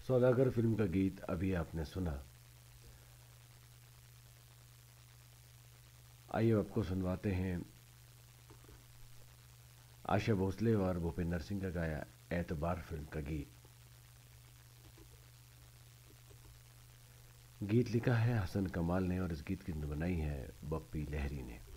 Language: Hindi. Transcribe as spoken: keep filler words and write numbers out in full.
सौदागर फिल्म का गीत अभी आपने सुना। आइए आपको सुनवाते हैं आशा भोसले और भूपेंद्र सिंह का गाया एतबार फिल्म का गीत। गीत लिखा है हसन कमाल ने और इस गीत की धुन बनाई है बप्पी लहरी ने।